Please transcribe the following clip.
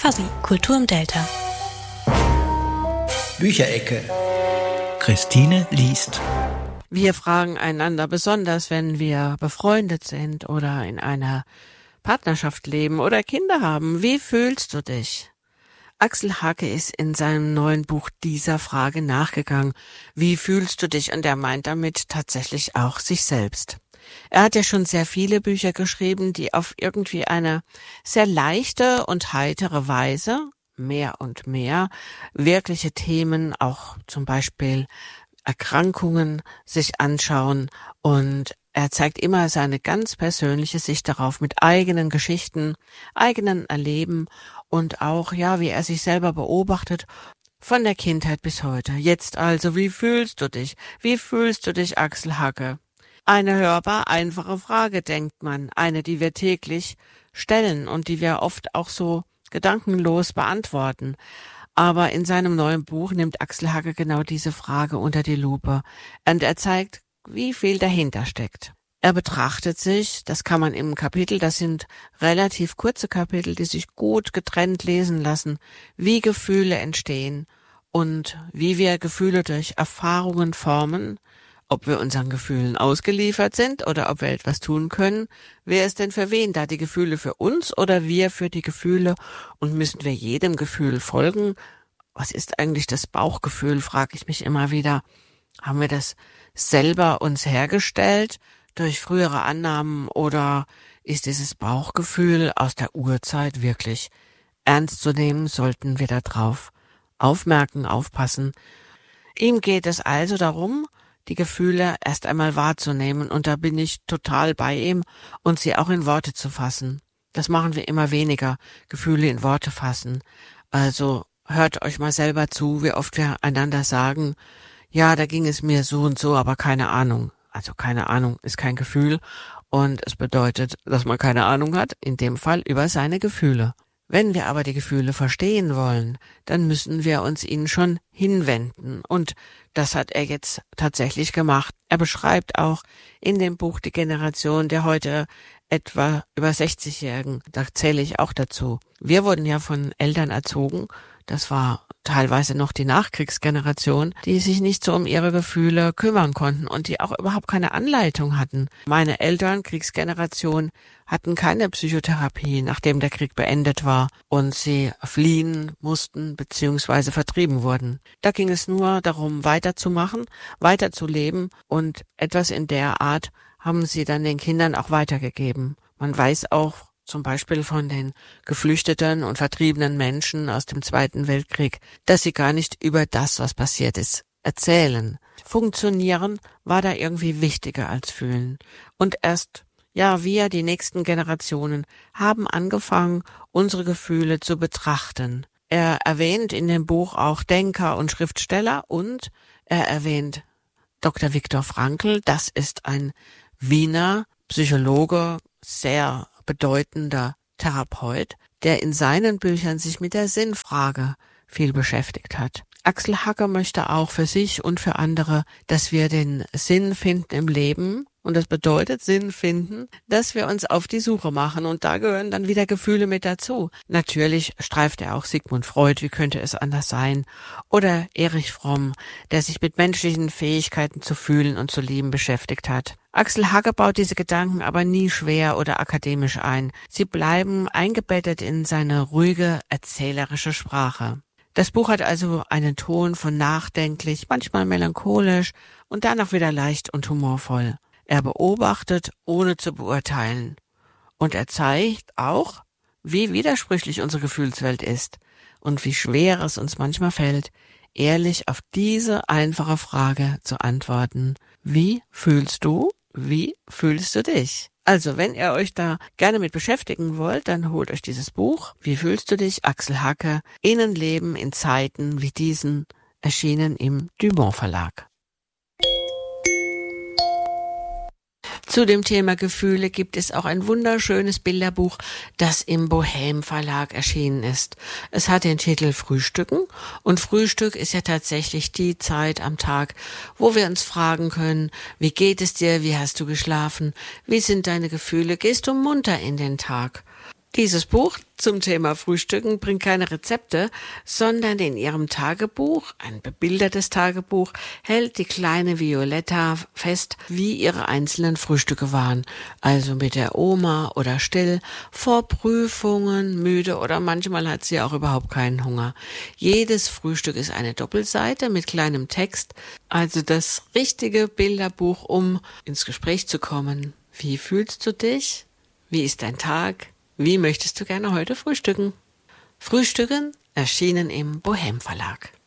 Fuzzy, Kultur im Delta. Bücherecke. Christine liest. Wir fragen einander, besonders wenn wir befreundet sind oder in einer Partnerschaft leben oder Kinder haben: Wie fühlst du dich? Axel Hacke ist in seinem neuen Buch dieser Frage nachgegangen. Wie fühlst du dich? Und er meint damit tatsächlich auch sich selbst. Er hat ja schon sehr viele Bücher geschrieben, die auf irgendwie eine sehr leichte und heitere Weise, mehr und mehr, wirkliche Themen, auch zum Beispiel Erkrankungen, sich anschauen, und er zeigt immer seine ganz persönliche Sicht darauf mit eigenen Geschichten, eigenen Erleben und auch, wie er sich selber beobachtet, von der Kindheit bis heute. Jetzt also, wie fühlst du dich? Wie fühlst du dich, Axel Hacke? Eine hörbar einfache Frage, denkt man, eine, die wir täglich stellen und die wir oft auch so gedankenlos beantworten. Aber in seinem neuen Buch nimmt Axel Hacke genau diese Frage unter die Lupe und er zeigt, wie viel dahinter steckt. Er betrachtet sich, das kann man im Kapitel, das sind relativ kurze Kapitel, die sich gut getrennt lesen lassen, wie Gefühle entstehen und wie wir Gefühle durch Erfahrungen formen, ob wir unseren Gefühlen ausgeliefert sind oder ob wir etwas tun können. Wer ist denn für wen da? Die Gefühle für uns oder wir für die Gefühle? Und müssen wir jedem Gefühl folgen? Was ist eigentlich das Bauchgefühl, frage ich mich immer wieder. Haben wir das selber uns hergestellt durch frühere Annahmen oder ist dieses Bauchgefühl aus der Urzeit wirklich ernst zu nehmen? Sollten wir da drauf aufmerken, aufpassen. Ihm geht es also darum, die Gefühle erst einmal wahrzunehmen, und da bin ich total bei ihm, und sie auch in Worte zu fassen. Das machen wir immer weniger, Gefühle in Worte fassen. Also hört euch mal selber zu, wie oft wir einander sagen, ja, da ging es mir so und so, aber keine Ahnung. Also keine Ahnung ist kein Gefühl und es bedeutet, dass man keine Ahnung hat, in dem Fall über seine Gefühle. Wenn wir aber die Gefühle verstehen wollen, dann müssen wir uns ihnen schon hinwenden, und das hat er jetzt tatsächlich gemacht. Er beschreibt auch in dem Buch die Generation der heute etwa über 60-Jährigen, da zähle ich auch dazu. Wir wurden ja von Eltern erzogen, das war teilweise noch die Nachkriegsgeneration, die sich nicht so um ihre Gefühle kümmern konnten und die auch überhaupt keine Anleitung hatten. Meine Eltern, Kriegsgeneration, hatten keine Psychotherapie, nachdem der Krieg beendet war und sie fliehen mussten bzw. vertrieben wurden. Da ging es nur darum, weiterzumachen, weiterzuleben, und etwas in der Art haben sie dann den Kindern auch weitergegeben. Man weiß auch zum Beispiel von den geflüchteten und vertriebenen Menschen aus dem Zweiten Weltkrieg, dass sie gar nicht über das, was passiert ist, erzählen. Funktionieren war da irgendwie wichtiger als fühlen. Und erst, wir, die nächsten Generationen, haben angefangen, unsere Gefühle zu betrachten. Er erwähnt in dem Buch auch Denker und Schriftsteller, und er erwähnt Dr. Viktor Frankl. Das ist ein Wiener Psychologe, sehr bedeutender Therapeut, der in seinen Büchern sich mit der Sinnfrage viel beschäftigt hat. Axel Hacke möchte auch für sich und für andere, dass wir den Sinn finden im Leben, und das bedeutet Sinn finden, dass wir uns auf die Suche machen, und da gehören dann wieder Gefühle mit dazu. Natürlich streift er auch Sigmund Freud, wie könnte es anders sein, oder Erich Fromm, der sich mit menschlichen Fähigkeiten zu fühlen und zu lieben beschäftigt hat. Axel Hacke baut diese Gedanken aber nie schwer oder akademisch ein. Sie bleiben eingebettet in seine ruhige, erzählerische Sprache. Das Buch hat also einen Ton von nachdenklich, manchmal melancholisch und dann auch wieder leicht und humorvoll. Er beobachtet, ohne zu beurteilen. Und er zeigt auch, wie widersprüchlich unsere Gefühlswelt ist und wie schwer es uns manchmal fällt, ehrlich auf diese einfache Frage zu antworten. Wie fühlst du? Wie fühlst du dich? Also, wenn ihr euch da gerne mit beschäftigen wollt, dann holt euch dieses Buch. Wie fühlst du dich? Axel Hacke. Innenleben in Zeiten wie diesen, erschienen im Dumont Verlag. Zu dem Thema Gefühle gibt es auch ein wunderschönes Bilderbuch, das im Bohem Verlag erschienen ist. Es hat den Titel Frühstücken, und Frühstück ist ja tatsächlich die Zeit am Tag, wo wir uns fragen können, wie geht es dir, wie hast du geschlafen, wie sind deine Gefühle, gehst du munter in den Tag? Dieses Buch zum Thema Frühstücken bringt keine Rezepte, sondern in ihrem Tagebuch, ein bebildertes Tagebuch, hält die kleine Violetta fest, wie ihre einzelnen Frühstücke waren. Also mit der Oma oder still, vor Prüfungen, müde oder manchmal hat sie auch überhaupt keinen Hunger. Jedes Frühstück ist eine Doppelseite mit kleinem Text, also das richtige Bilderbuch, um ins Gespräch zu kommen. Wie fühlst du dich? Wie ist dein Tag? Wie möchtest du gerne heute frühstücken? Frühstücken erschienen im Bohem Verlag.